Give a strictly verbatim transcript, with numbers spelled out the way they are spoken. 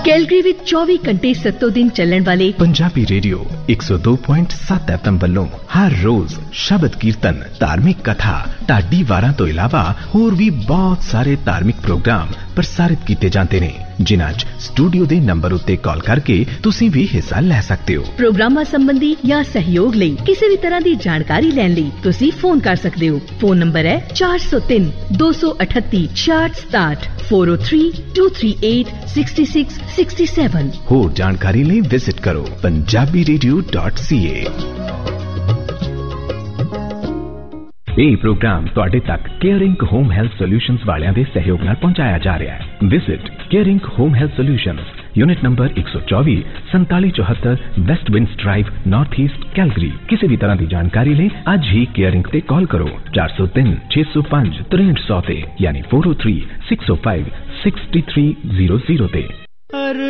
Calgary ਵਿੱਚ ਚੌਵੀ ਘੰਟੇ ਸੱਤੋਂ ਦਿਨ ਚੱਲਣ ਵਾਲੇ ਪੰਜਾਬੀ ਰੇਡੀਓ ਇੱਕ ਸੌ ਦੋ ਪੁਆਇੰਟ ਸੱਤ ਐਫ ਐਮ ਵੱਲੋਂ ਹਰ ਰੋਜ਼ ਸ਼ਬਦ ਕੀਰਤਨ, ਧਾਰਮਿਕ ਕਥਾ, ਢਾਡੀ ਵਾਰਾਂ ਤੋਂ ਇਲਾਵਾ ਹੋਰ ਵੀ ਬਹੁਤ ਸਾਰੇ ਧਾਰਮਿਕ ਪ੍ਰੋਗਰਾਮ ਪ੍ਰਸਾਰਿਤ ਕੀਤੇ ਜਾਂਦੇ ਨੇ, ਜਿਨ੍ਹਾਂ 'ਚ ਸਟੂਡੀਓ ਦੇ ਨੰਬਰ ਉੱਤੇ ਕਾਲ ਕਰਕੇ ਤੁਸੀਂ ਵੀ ਹਿੱਸਾ ਲੈ ਸਕਦੇ ਹੋ। ਪ੍ਰੋਗਰਾਮਾਂ ਸੰਬੰਧੀ ਜਾਂ ਸਹਿਯੋਗ ਲਈ ਕਿਸੇ ਵੀ ਤਰ੍ਹਾਂ ਦੀ ਜਾਣਕਾਰੀ ਲੈਣ ਲਈ ਤੁਸੀਂ ਫੋਨ ਕਰ ਸਕਦੇ ਹੋ। ਫੋਨ ਨੰਬਰ ਹੈ ਚਾਰ ਸੌ ਤਿੰਨ ਦੋ ਸੌ ਅਠੱਤੀ ਛਿਆਹਠ ਸਤਾਹਠ ਚਾਰ ਜ਼ੀਰੋ ਤਿੰਨ ਦੋ ਤਿੰਨ ਅੱਠ ਛੇ ਛੇ ਛੇ ਸੱਤ। ਹੋਰ ਜਾਣਕਾਰੀ ਲਈ ਵਿਜ਼ਿਟ ਕਰੋ ਪੰਜਾਬੀ ਰੇਡੀਓ ਡਾਟ ਸੀ ਏ। ਇਹ ਪ੍ਰੋਗਰਾਮ ਤੁਹਾਡੇ ਤੱਕ ਕੇਅਰਿੰਗ ਹੋਮ ਹੈਲਥ ਸੋਲਿਊਸ਼ਨਜ਼ ਵਾਲਿਆਂ ਦੇ ਸਹਿਯੋਗ ਨਾਲ ਪਹੁੰਚਾਇਆ ਜਾ ਰਿਹਾ ਹੈ। Visit caring home health solutions, unit number एक सौ चौबीस संताली चौहत्तर waste winds drive north east Calgary. किसी भी तरह की जानकारी ले आज ही केयरिंग ते कॉल करो चार सौ तीन छे सौ पांच तिरसठ सौ ते यानी फोर ओ थ्री सिक्स ओ five sixty three zero zero ते।